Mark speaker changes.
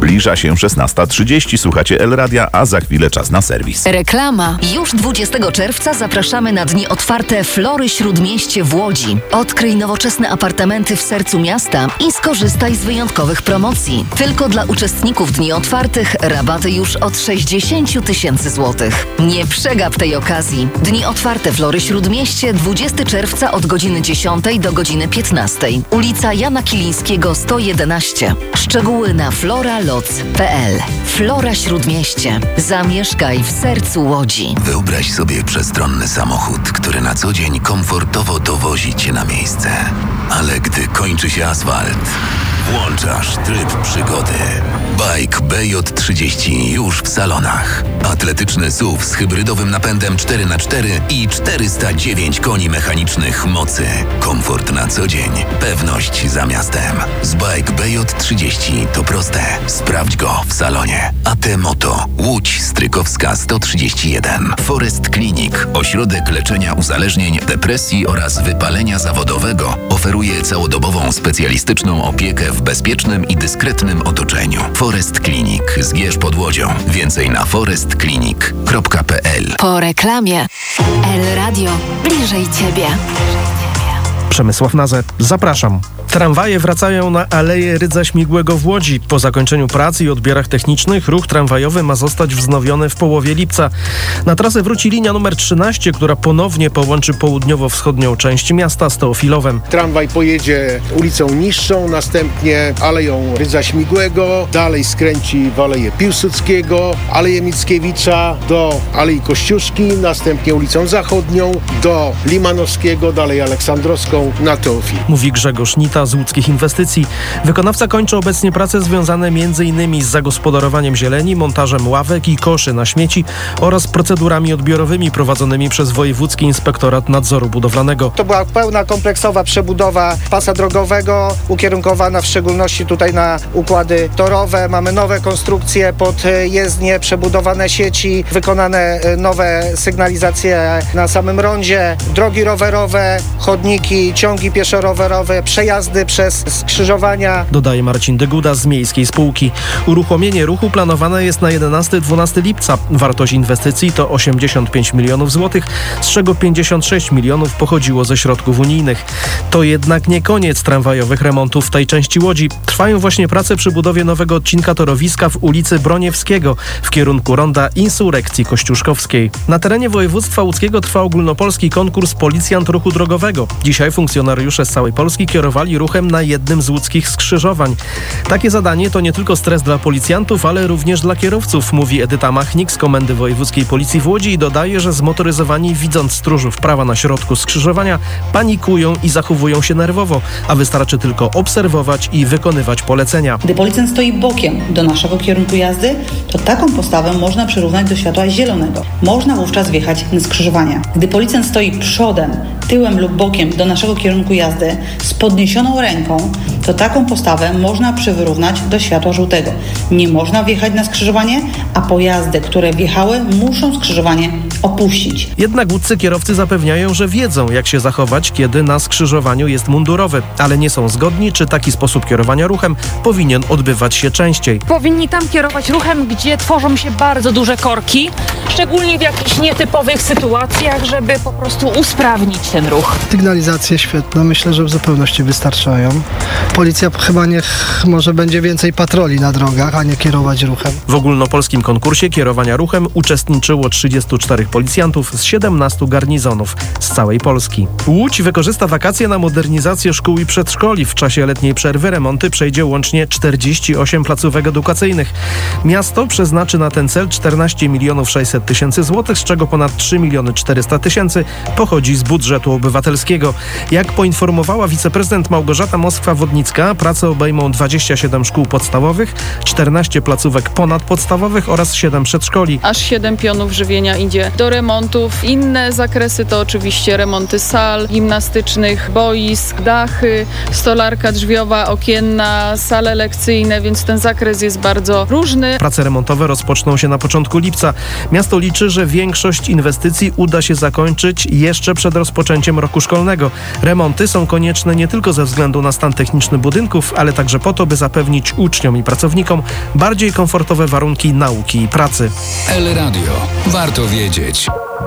Speaker 1: Zbliża się 16:30. Słuchacie L-Radia, a za chwilę czas na serwis.
Speaker 2: Reklama. Już 20 czerwca zapraszamy na dni otwarte Flory Śródmieście w Łodzi. Odkryj nowoczesne apartamenty w sercu miasta i skorzystaj z wyjątkowych promocji. Tylko dla uczestników dni otwartych rabaty już od 60 000 złotych. Nie przegap tej okazji. Dni otwarte Flory Śródmieście 20 czerwca od godziny 10 do godziny 15. Ulica Jana Kilińskiego 111. Szczegóły na floraloc.pl. Flora Śródmieście. Zamieszkaj w sercu Łodzi.
Speaker 3: Wyobraź sobie przestronny samochód, który na co dzień komfortowo dowozi cię na miejsce. Ale gdy kończy się asfalt, włączasz tryb przygody. Bike BJ30 już w salonach. Atletyczny SUV z hybrydowym napędem 4x4 i 409 koni mechanicznych mocy. Komfort na co dzień, pewność za miastem. Z Bike BJ30 to proste. Sprawdź go w salonie. AT Moto, Łódź Strykowska 131. Forest Clinic, ośrodek leczenia uzależnień, depresji oraz wypalenia zawodowego, oferuje całodobową specjalistyczną opiekę w bezpiecznym i dyskretnym otoczeniu. Forest Clinic, Zgierz pod Łodzią. Więcej na forestclinic.pl.
Speaker 2: Po reklamie. L-Radio. Bliżej Ciebie.
Speaker 4: Przemysław Nazę, zapraszam. Tramwaje wracają na Aleję Rydza Śmigłego w Łodzi. Po zakończeniu prac i odbierach technicznych ruch tramwajowy ma zostać wznowiony w połowie lipca. Na trasę wróci linia numer 13, która ponownie połączy południowo-wschodnią część miasta z Teofilowem.
Speaker 5: Tramwaj pojedzie ulicą Niższą, następnie Aleją Rydza Śmigłego, dalej skręci w Aleję Piłsudskiego, Aleję Mickiewicza do Alei Kościuszki, następnie ulicą Zachodnią do Limanowskiego, dalej Aleksandrowską na Teofil.
Speaker 4: Mówi Grzegorz Nita z Łódzkich Inwestycji. Wykonawca kończy obecnie prace związane m.in. z zagospodarowaniem zieleni, montażem ławek i koszy na śmieci oraz procedurami odbiorowymi prowadzonymi przez Wojewódzki Inspektorat Nadzoru Budowlanego.
Speaker 6: To była pełna kompleksowa przebudowa pasa drogowego, ukierunkowana w szczególności tutaj na układy torowe. Mamy nowe konstrukcje pod jezdnie, przebudowane sieci, wykonane nowe sygnalizacje na samym rondzie, drogi rowerowe, chodniki, ciągi pieszo-rowerowe, przejazdy przez skrzyżowania.
Speaker 4: Dodaje Marcin Dyguda z Miejskiej Spółki. Uruchomienie ruchu planowane jest na 11-12 lipca. Wartość inwestycji to 85 milionów złotych, z czego 56 milionów pochodziło ze środków unijnych. To jednak nie koniec tramwajowych remontów w tej części Łodzi. Trwają właśnie prace przy budowie nowego odcinka torowiska w ulicy Broniewskiego w kierunku ronda Insurrekcji Kościuszkowskiej. Na terenie województwa łódzkiego trwa ogólnopolski konkurs Policjant Ruchu Drogowego. Dzisiaj funkcjonariusze z całej Polski kierowali ruchem na jednym z łódzkich skrzyżowań. Takie zadanie to nie tylko stres dla policjantów, ale również dla kierowców, mówi Edyta Machnik z Komendy Wojewódzkiej Policji w Łodzi i dodaje, że zmotoryzowani, widząc stróżów prawa na środku skrzyżowania, panikują i zachowują się nerwowo, a wystarczy tylko obserwować i wykonywać polecenia.
Speaker 7: Gdy policjant stoi bokiem do naszego kierunku jazdy, to taką postawę można przyrównać do światła zielonego. Można wówczas wjechać na skrzyżowanie. Gdy policjant stoi przodem, tyłem lub bokiem do naszego kierunku jazdy z podniesioną ręką, to taką postawę można przyrównać do światła żółtego. Nie można wjechać na skrzyżowanie, a pojazdy, które wjechały, muszą skrzyżowanie opuścić.
Speaker 4: Jednak łódzcy kierowcy zapewniają, że wiedzą, jak się zachować, kiedy na skrzyżowaniu jest mundurowy, ale nie są zgodni, czy taki sposób kierowania ruchem powinien odbywać się częściej.
Speaker 8: Powinni tam kierować ruchem, gdzie tworzą się bardzo duże korki, szczególnie w jakichś nietypowych sytuacjach, żeby po prostu usprawnić ten ruch.
Speaker 9: Sygnalizacje świetne, myślę, że w zupełności wystarczają. Policja chyba może będzie więcej patroli na drogach, a nie kierować ruchem.
Speaker 4: W ogólnopolskim konkursie kierowania ruchem uczestniczyło 34 policjantów z 17 garnizonów z całej Polski. Łódź wykorzysta wakacje na modernizację szkół i przedszkoli. W czasie letniej przerwy remonty przejdzie łącznie 48 placówek edukacyjnych. Miasto przeznaczy na ten cel 14 600 000 złotych, z czego ponad 3 400 000 pochodzi z budżetu obywatelskiego. Jak poinformowała wiceprezydent Małgorzata Moskwa-Wodnicka, prace obejmą 27 szkół podstawowych, 14 placówek ponadpodstawowych oraz 7 przedszkoli.
Speaker 10: Aż 7 pionów żywienia idzie do remontów. Inne zakresy to oczywiście remonty sal gimnastycznych, boisk, dachy, stolarka drzwiowa, okienna, sale lekcyjne, więc ten zakres jest bardzo różny.
Speaker 4: Prace remontowe rozpoczną się na początku lipca. Miasto liczy, że większość inwestycji uda się zakończyć jeszcze przed rozpoczęciem rozpoczęciem roku szkolnego. Remonty są konieczne nie tylko ze względu na stan techniczny budynków, ale także po to, by zapewnić uczniom i pracownikom bardziej komfortowe warunki nauki i pracy.
Speaker 11: El Radio. Warto wiedzieć.